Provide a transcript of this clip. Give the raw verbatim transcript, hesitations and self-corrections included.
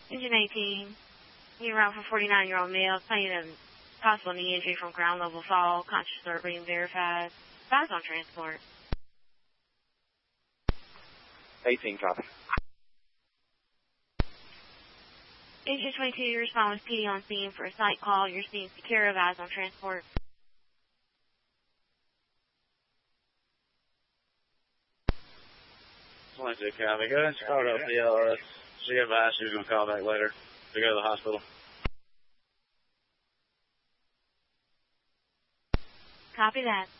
Engine eighteen, you route for forty-nine-year-old male, claiming a possible knee injury from ground level fall, conscious or being verified. Advise on transport. eighteen, copy. Engine twenty-two, you respond with P D on scene for a site call. You're seeing secure. Advise on transport. twenty-two, copy. Go ahead and start up the L R S. She advised she was going to call back later to go to the hospital. Copy that.